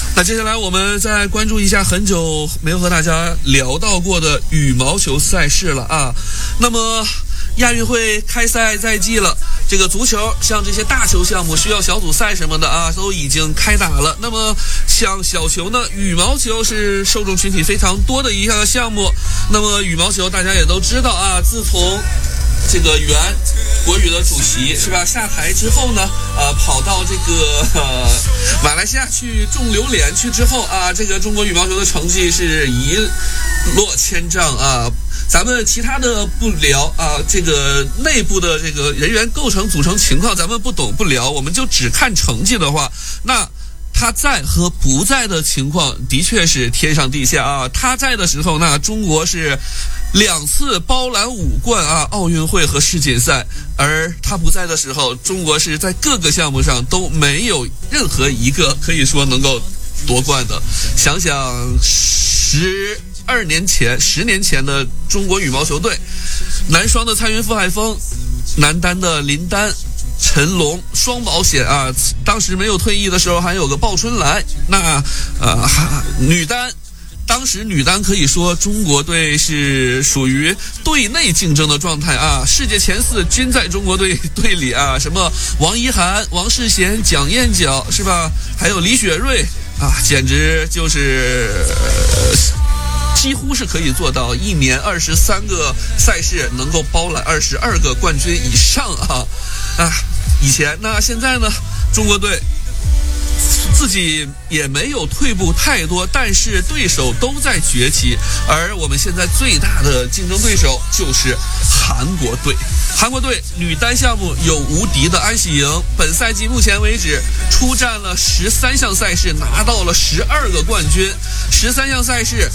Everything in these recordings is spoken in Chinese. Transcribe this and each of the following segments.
那接下来我们再关注一下很久没有和大家聊到过的羽毛球赛事了啊。那么亚运会开赛在即了，这个足球像这些大球项目需要小组赛什么的啊，都已经开打了。那么像小球呢，羽毛球是受众群体非常多的一项项目。那么羽毛球大家也都知道啊，自从这个原国羽的主席是吧下台之后呢，跑到这个马来西亚去种榴莲去之后啊，这个中国羽毛球的成绩是一落千丈啊。咱们其他的不聊啊，这个内部的这个人员构成组成情况咱们不懂不聊，我们就只看成绩的话，那他在和不在的情况的确是天上地下啊。他在的时候，那中国是2次包揽5冠啊，奥运会和世锦赛；而他不在的时候，中国是在各个项目上都没有任何一个可以说能够夺冠的。想想10年前的中国羽毛球队，男双的蔡云傅海峰，男单的林丹陈龙双保险啊，当时没有退役的时候还有个鲍春来。那女单，当时女单可以说中国队是属于队内竞争的状态啊，世界前4均在中国队里啊，什么王一涵、王适娴、蒋燕脚是吧，还有李雪芮啊，简直就是几乎是可以做到一年23个赛事能够包揽22个冠军以上啊！以前那现在呢，中国队自己也没有退步太多，但是对手都在崛起，而我们现在最大的竞争对手就是韩国队。韩国队女单项目有无敌的安喜莹，本赛季目前为止出战了13项赛事，拿到了12个冠军，13项赛事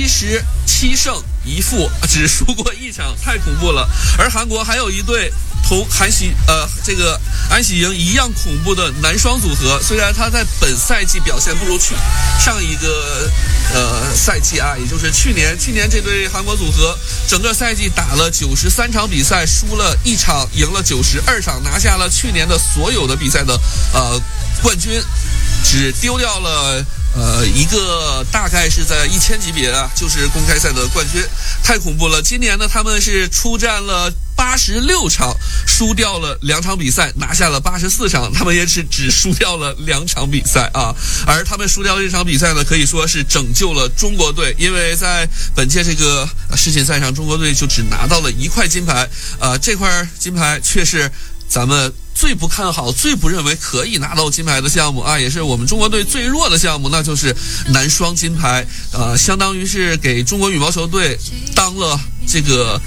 77胜1负，只输过1场，太恐怖了。而韩国还有一队同这个安喜莹一样恐怖的男双组合，虽然他在本赛季表现不如上一个赛季啊，也就是去年这对韩国组合整个赛季打了93场比赛，输了1场，赢了92场，拿下了去年的所有的比赛的冠军，只丢掉了一个大概是在1000级别啊，就是公开赛的冠军，太恐怖了。今年呢，他们是出战了86场，输掉了2场比赛，拿下了84场，他们也是只输掉了2场比赛啊。而他们输掉这场比赛呢，可以说是拯救了中国队，因为在本届这个世锦赛上，中国队就只拿到了1块金牌，这块金牌却是咱们最不看好、最不认为可以拿到金牌的项目啊，也是我们中国队最弱的项目，那就是男双金牌，相当于是给中国羽毛球队当了这个